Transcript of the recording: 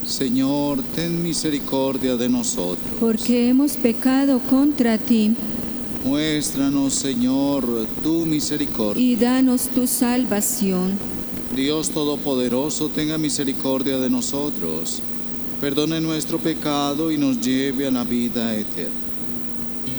Señor, ten misericordia de nosotros. porque hemos pecado contra ti, Muéstranos, Señor, tu misericordia. y danos tu salvación. Dios Todopoderoso, tenga misericordia de nosotros, perdone nuestro pecado y nos lleve a la vida eterna.